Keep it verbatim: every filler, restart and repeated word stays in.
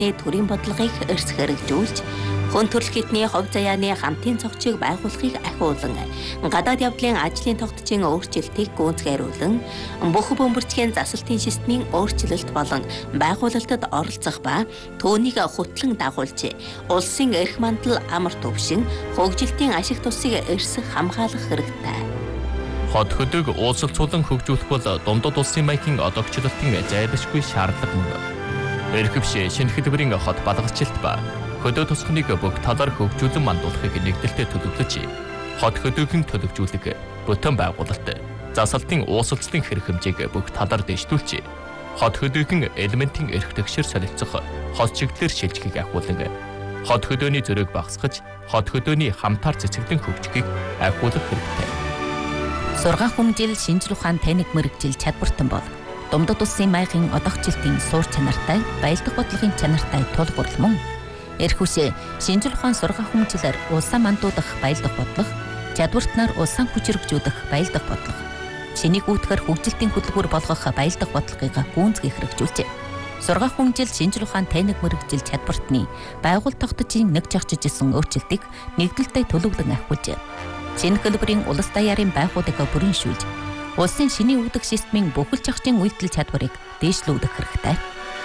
хөгжилтний төрийн бодлогыг эрс хэрэгжүүлж, хүн төрөлх хэдний хувь заяаны хамтын цогцыг байгуулахыг ахиулан, гадаад явдлын ажлын тогтцын өөрчлөлтийг гүйцэтгүүлэн, бүх бөмбөрцгийн засалтын системийн өөрчлөлт болон байгуулалтад оролцох ба түүнийг хөтлөн дагуулж, улсын эрх мандал амар төвшин хөгжилтийн ашиг тусыг эрс хамгаалах хэрэгтэй. Хот хөдөг уулзалцуулан хөгжүүлэх бол дундад улсын маягийн одоогчлолтын зайлшгүй шаардлага мөн. Эрхэвшээ шинэ хэлбэрийн хот балгалчлалт ба хөдөө тусахныг бүх талаар хөгжүүлэн мандуулахыг нэгдэлтэд төлөвлөж, хот хөдөөгийн төлөвжүүлэг, бүтэн байгуулалт, засалтын уусалцлын хэрэг хэмжээг бүх талаар дэвшүүлж, хот хөдөөгийн элементийн эрх тэгшэр солилцох хот чиглэлээр шилжихийг ахиулан, хот хөдөөний зөрөөг багасгаж, хот хөдөөний хамтаар цэцгэлэн хөгжихийг ахиулах хэрэгтэй. Сургаан хүмжил шинжлэх ухаан таниг мэрэгжил чадвартан бол дундад улсын маягийн одоогчлолтын суур чанартай, баялдах бодлогын чанартай тулгуурлал мөн. Эрхүшээ шинжлэх ухаан сургаан хүмжилээр улсаа мандуудах баялдах бодлого, чадвартнаар улсаа хүчрэгжүүлэх баялдах бодлого, шинийг үүтгэр хөгжилтийн хөтөлбөр болгох баялдах бодлогыг гүйцэтгэх хэрэгжүүлжээ. Сургаан хүмжил шинжлэх ухаан таниг мэрэгжил чадвартны байгууллага тогтцын нэг жагчж исэн өөрчлөлтийг нэгдэлтэй төлөвлөн ахиулжээ. Шинэ хэлбэрийн улс даяарын байгууллагыг бүрэншүүлж, улсын шинийн өгдөг системийн бүхэл зохицын үйлдэл чадварыг дээшлүүлэх хэрэгтэй.